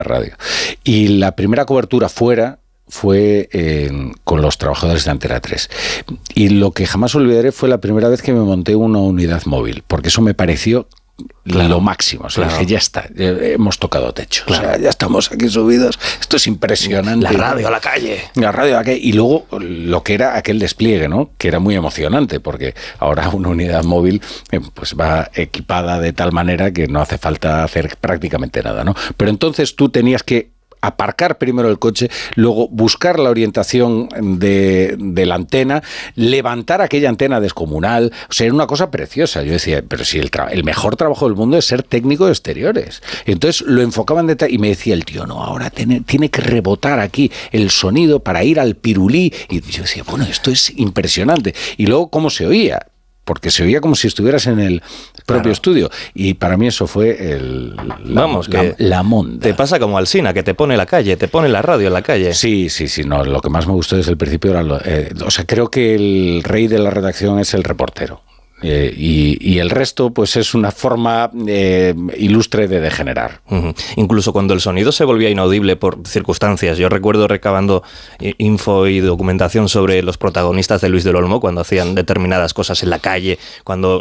radio. Y la primera cobertura fuera fue con los trabajadores de Antena 3. Y lo que jamás olvidaré fue la primera vez que me monté una unidad móvil, porque eso me pareció lo máximo. O sea, dije, ya está, hemos tocado techo. Claro. O sea, ya estamos aquí subidos. Esto es impresionante. La radio a la calle. La radio a la calle. Y luego lo que era aquel despliegue, ¿no? Que era muy emocionante, porque ahora una unidad móvil pues va equipada de tal manera que no hace falta hacer prácticamente nada, ¿no? Pero entonces tú tenías que aparcar primero el coche, luego buscar la orientación de la antena, levantar aquella antena descomunal. O sea, era una cosa preciosa. Yo decía, pero si el mejor trabajo del mundo es ser técnico de exteriores. Entonces lo enfocaban de y me decía el tío, no, ahora tiene que rebotar aquí el sonido para ir al pirulí. Y yo decía, bueno, esto es impresionante. Y luego, ¿cómo se oía? Porque se oía como si estuvieras en el propio estudio. Y para mí eso fue la monda. Te pasa como Alsina, que te pone la calle, te pone la radio en la calle. Sí. No, lo que más me gustó desde el principio era creo que el rey de la redacción es el reportero. Y el resto pues es una forma ilustre de degenerar. Uh-huh. Incluso cuando el sonido se volvía inaudible por circunstancias. Yo recuerdo recabando info y documentación sobre los protagonistas de Luis del Olmo cuando hacían determinadas cosas en la calle, cuando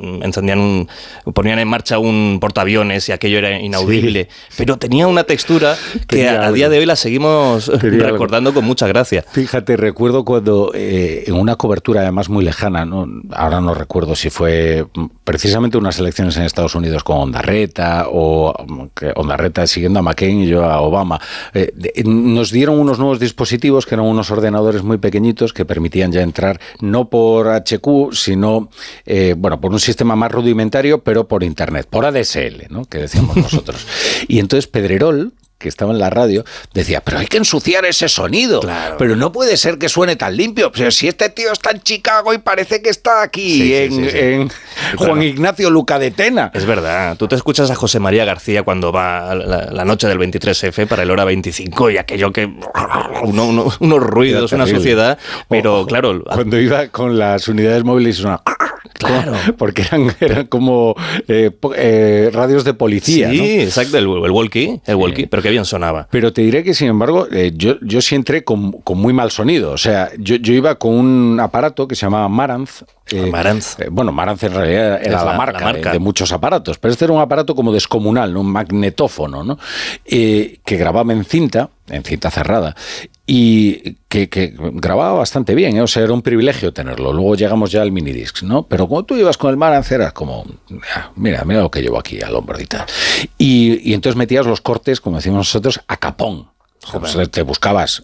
ponían en marcha un portaaviones y aquello era inaudible. Sí. Pero tenía una textura que a día de hoy la seguimos recordando con mucha gracia. Fíjate, recuerdo cuando en una cobertura además muy lejana, ¿no? Ahora no recuerdo si fue precisamente unas elecciones en Estados Unidos con Ondarreta, o Ondarreta siguiendo a McCain y yo a Obama, nos dieron unos nuevos dispositivos que eran unos ordenadores muy pequeñitos que permitían ya entrar no por HQ, sino por un sistema más rudimentario, pero por Internet, por ADSL, ¿no? Que decíamos nosotros. Y entonces Pedrerol, que estaba en la radio, decía, pero hay que ensuciar ese sonido, claro. Pero no puede ser que suene tan limpio. Pero si este tío está en Chicago y parece que está aquí en Juan Ignacio Luca de Tena. Es verdad, tú te escuchas a José María García cuando va la noche del 23F para el hora 25 y aquello que unos ruidos, una suciedad, pero claro. Cuando iba con las unidades móviles sonaba... Claro. Porque eran como radios de policía. Sí, ¿no? Exacto, el walkie, pero qué bien sonaba. Pero te diré que, sin embargo, yo sí entré con muy mal sonido. O sea, yo iba con un aparato que se llamaba Marantz. Marantz. Marantz en realidad era la marca. De muchos aparatos. Pero este era un aparato como descomunal, ¿no? Un magnetófono, ¿no? Que grababa en cinta cerrada. Y que grababa bastante bien, ¿eh? O sea, era un privilegio tenerlo. Luego llegamos ya al minidisc, ¿no? Pero cuando tú ibas con el Marantz eras como, mira lo que llevo aquí al hombro y tal. Y entonces metías los cortes, como decimos nosotros, a capón. Joder. Te buscabas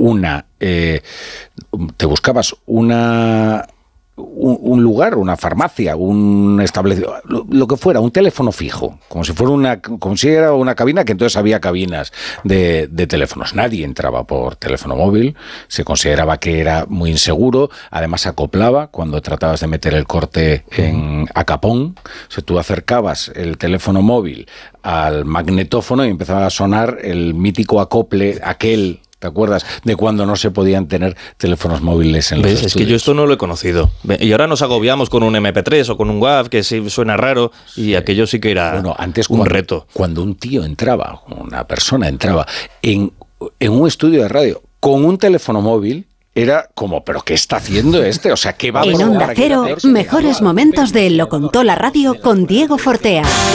un lugar, una farmacia, un establecimiento, lo que fuera, un teléfono fijo, como si era una cabina, que entonces había cabinas de teléfonos. Nadie entraba por teléfono móvil, se consideraba que era muy inseguro, además acoplaba cuando tratabas de meter el corte a capón. O sea, tú acercabas el teléfono móvil al magnetófono y empezaba a sonar el mítico acople, aquel... ¿Te acuerdas de cuando no se podían tener teléfonos móviles en los estudios? Es que yo esto no lo he conocido. Y ahora nos agobiamos con un MP3 o con un WAV, que sí suena raro, y aquello sí que era antes un reto. Cuando un tío entraba, una persona entraba en un estudio de radio con un teléfono móvil, era como, ¿pero qué está haciendo este? O sea, ¿qué va a En Onda Cero, mejores momentos de Lo Contó la Radio con Diego Fortea.